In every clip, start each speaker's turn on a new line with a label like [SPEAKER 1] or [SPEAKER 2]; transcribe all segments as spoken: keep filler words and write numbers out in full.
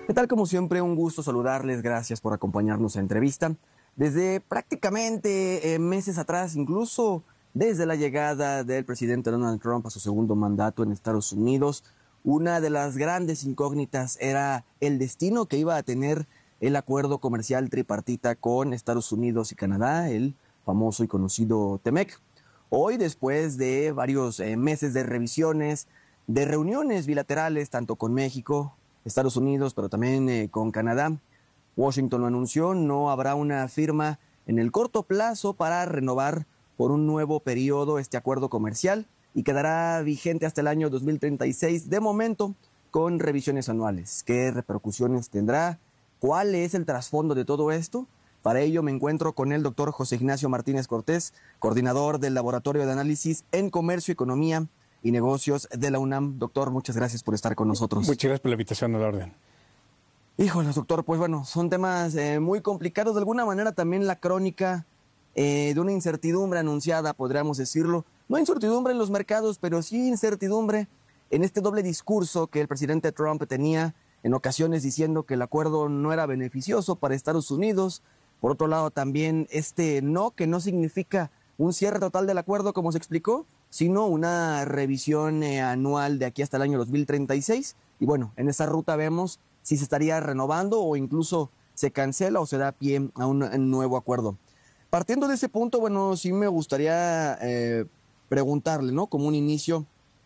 [SPEAKER 1] ¿Qué tal? Como siempre, un gusto saludarles. Gracias por acompañarnos a entrevista. Desde prácticamente eh, meses atrás, incluso desde la llegada del presidente Donald Trump a su segundo mandato en Estados Unidos, una de las grandes incógnitas era el destino que iba a tener el acuerdo comercial tripartita con Estados Unidos y Canadá, el famoso y conocido TEMEC. Hoy, después de varios eh, meses de revisiones, de reuniones bilaterales, tanto con México, Estados Unidos, pero también eh, con Canadá, Washington lo anunció, no habrá una firma en el corto plazo para renovar por un nuevo periodo este acuerdo comercial y quedará vigente hasta el año dos mil treinta y seis, de momento, con revisiones anuales. ¿Qué repercusiones tendrá? ¿Cuál es el trasfondo de todo esto? Para ello me encuentro con el doctor José Ignacio Martínez Cortés, coordinador del Laboratorio de Análisis en Comercio, Economía y Negocios de la UNAM. Doctor, muchas gracias por estar con nosotros.
[SPEAKER 2] Muchas gracias por la invitación, a la orden.
[SPEAKER 1] Híjole, doctor, pues bueno, son temas eh, muy complicados. De alguna manera también la crónica eh, de una incertidumbre anunciada, podríamos decirlo. No incertidumbre en los mercados, pero sí incertidumbre en este doble discurso que el presidente Trump tenía en ocasiones diciendo que el acuerdo no era beneficioso para Estados Unidos. Por otro lado, también este no, que no significa un cierre total del acuerdo, como se explicó, sino una revisión eh, anual de aquí hasta el año dos mil treinta y seis. Y bueno, en esa ruta vemos si se estaría renovando o incluso se cancela o se da pie a un, a un nuevo acuerdo. Partiendo de ese punto, bueno, sí me gustaría eh, preguntarle, ¿no? Como un inicio,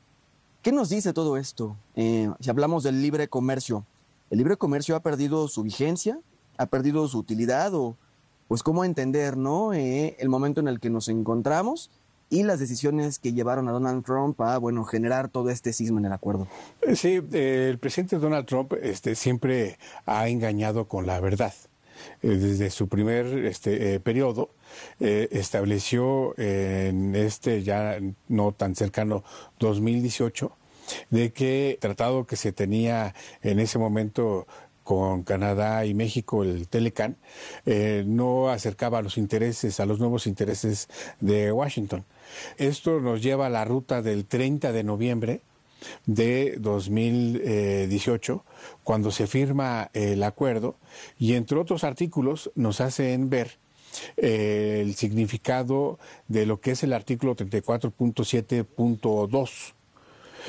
[SPEAKER 1] ¿qué nos dice todo esto? Eh, si hablamos del libre comercio, ¿el libre comercio ha perdido su vigencia? ¿Ha perdido su utilidad? O, pues, ¿cómo entender, no? Eh, el momento en el que nos encontramos y las decisiones que llevaron a Donald Trump a, bueno, generar todo este cisma en el acuerdo.
[SPEAKER 2] Sí, eh, el presidente Donald Trump este, siempre ha engañado con la verdad. Eh, desde su primer este, eh, periodo eh, estableció eh, en este ya no tan cercano dos mil dieciocho de que el tratado que se tenía en ese momento con Canadá y México, el Telecan, eh, no acercaba los intereses, a los nuevos intereses de Washington. Esto nos lleva a la ruta del treinta de noviembre de dos mil dieciocho, cuando se firma el acuerdo, y entre otros artículos nos hacen ver eh, el significado de lo que es el artículo treinta y cuatro punto siete punto dos